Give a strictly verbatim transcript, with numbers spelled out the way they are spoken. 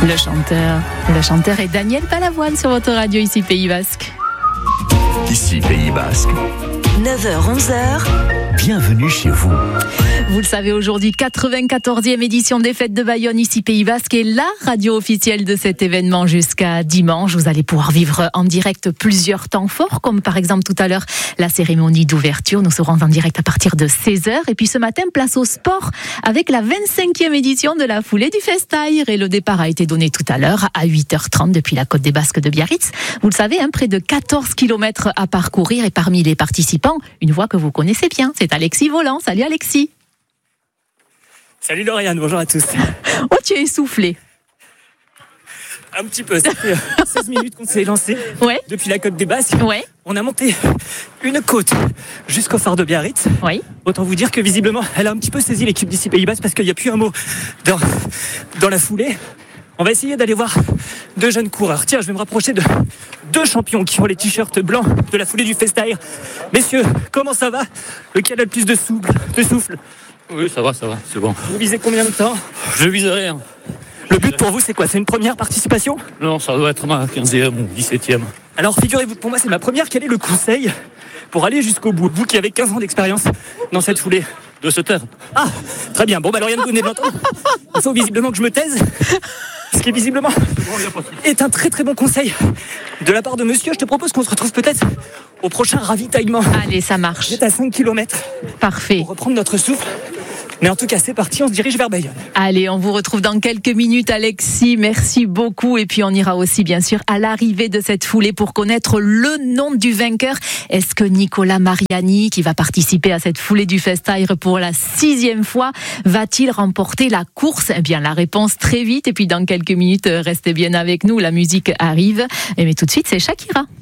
Le chanteur, le chanteur est Daniel Balavoine sur votre radio ici Pays Basque. Ici Pays Basque. neuf heures onze heures. Bienvenue chez vous. Vous le savez, aujourd'hui, quatre-vingt-quatorzième édition des Fêtes de Bayonne, ici Pays Basque, et la radio officielle de cet événement jusqu'à dimanche. Vous allez pouvoir vivre en direct plusieurs temps forts, comme par exemple tout à l'heure la cérémonie d'ouverture. Nous serons en direct à partir de seize heures. Et puis ce matin, place au sport avec la vingt-cinquième édition de la foulée du Festair. Et le départ a été donné tout à l'heure à huit heures trente depuis la côte des Basques de Biarritz. Vous le savez, hein, près de quatorze kilomètres à parcourir. Et parmi les participants, une voix que vous connaissez bien, c'est Alexis Volant. Salut Alexis. Salut Lauriane, bonjour à tous. Oh, tu es essoufflé. Un petit peu, ça fait seize minutes qu'on s'est lancé Ouais. depuis la côte des Basques. Ouais. On a monté une côte jusqu'au phare de Biarritz. Oui. Autant vous dire que visiblement, elle a un petit peu saisi l'équipe d'ici Pays Basque parce qu'il n'y a plus un mot dans, dans la foulée. On va essayer d'aller voir deux jeunes coureurs. Tiens, je vais me rapprocher de deux champions qui ont les t-shirts blancs de la foulée du Festair. Messieurs, comment ça va? Lequel a le plus de souffle, de souffle? Oui, ça va, ça va, c'est bon. Vous visez combien de temps? Je vise rien. Le but pour vous, c'est quoi? C'est une première participation? Non, ça doit être ma quinzième ou dix-septième. Alors, figurez-vous, pour moi, c'est ma première. Quel est le conseil pour aller jusqu'au bout? Vous qui avez quinze ans d'expérience dans cette foulée. De se taire. Ah, très bien. Bon, bah, Lauriane, vous venez de l'entendre. Il faut visiblement que je me taise. Ce qui, visiblement, est un très très bon conseil de la part de monsieur. Je te propose qu'on se retrouve peut-être au prochain ravitaillement. Allez, ça marche. C'est à cinq kilomètres. Parfait. Pour reprendre notre souffle. Mais en tout cas, c'est parti, on se dirige vers Bayonne. Allez, on vous retrouve dans quelques minutes, Alexis. Merci beaucoup. Et puis, on ira aussi, bien sûr, à l'arrivée de cette foulée pour connaître le nom du vainqueur. Est-ce que Nicolas Mariani, qui va participer à cette foulée du Festair pour la sixième fois, va-t-il remporter la course? Eh bien, la réponse très vite. Et puis, dans quelques minutes, restez bien avec nous. La musique arrive. Et mais tout de suite, c'est Shakira.